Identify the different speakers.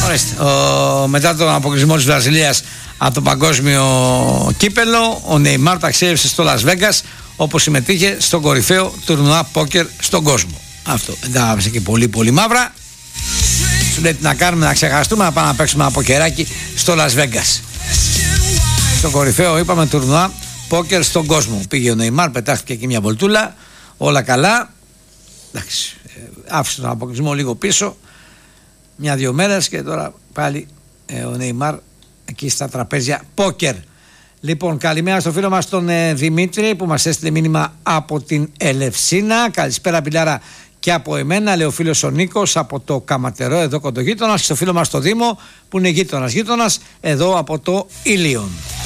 Speaker 1: Μετά τον αποκλεισμό της Βραζιλίας από το παγκόσμιο κύπελο, ο Νεϊμάρ ταξίδευσε στο Las Vegas, όπου συμμετείχε στον κορυφαίο τουρνουά πόκερ στον κόσμο. Αυτό δεν τα και πολύ πολύ μαύρα. Σου λέει τι να κάνουμε, να ξεχαστούμε, να πάμε να παίξουμε ένα ποκεράκι στο Las Vegas. Στο κορυφαίο, είπαμε, τουρνουά πόκερ στον κόσμο. Πήγε ο Νεϊμάρ, πετάχτηκε εκεί μια βολτούλα, όλα καλά. Εντάξει, άφησε τον αποκλεισμό λίγο πίσω, μια-δυο μέρες, και τώρα πάλι ο Νεϊμάρ εκεί στα τραπέζια πόκερ. Λοιπόν, καλημέρα στο φίλο μας τον Δημήτρη που μας έστειλε μήνυμα από την Ελευσίνα. Καλησπέρα Μπιλάρα και από εμένα, λέει ο φίλος ο Νίκος από το Καματερό, εδώ κοντογείτονας, και στο φίλο μας το Δήμο που είναι γείτονας εδώ από το Ήλιον.